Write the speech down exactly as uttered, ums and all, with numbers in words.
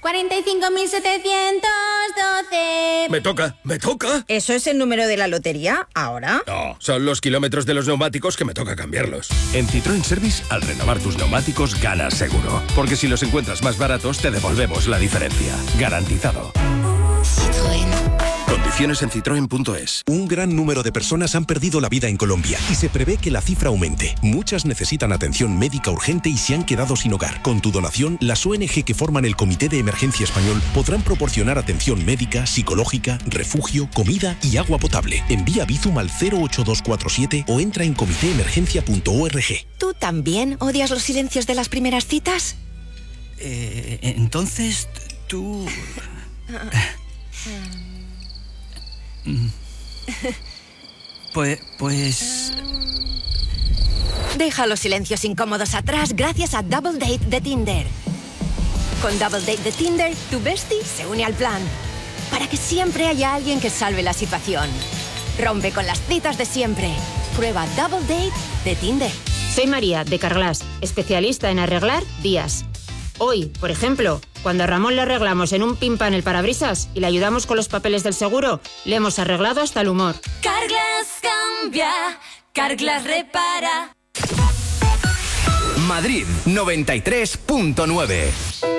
cuarenta y cinco mil setecientos doce. Me toca, me toca. ¿Eso es el número de la lotería ahora? No, son los kilómetros de los neumáticos que me toca cambiarlos. En Citroën Service, al renovar tus neumáticos, ganas seguro. Porque si los encuentras más baratos, te devolvemos la diferencia. Garantizado. Citroën. Condiciones en citroen punto es. Un gran número de personas han perdido la vida en Colombia y se prevé que la cifra aumente. Muchas necesitan atención médica urgente y se han quedado sin hogar. Con tu donación, las O N G que forman el Comité de Emergencia Español podrán proporcionar atención médica, psicológica, refugio, comida y agua potable. Envía Bizum al cero ocho dos cuatro siete o entra en comité emergencia punto org. ¿Tú también odias los silencios de las primeras citas? Eh, entonces, tú... Pues, pues... Deja los silencios incómodos atrás gracias a Double Date de Tinder. Con Double Date de Tinder, tu bestie se une al plan. Para que siempre haya alguien que salve la situación. Rompe con las citas de siempre. Prueba Double Date de Tinder. Soy María, de Carglass, especialista en arreglar días. Hoy, por ejemplo, cuando a Ramón le arreglamos en un pin pan el parabrisas y le ayudamos con los papeles del seguro, le hemos arreglado hasta el humor. Carglass cambia, Carglass repara. Madrid noventa y tres punto nueve.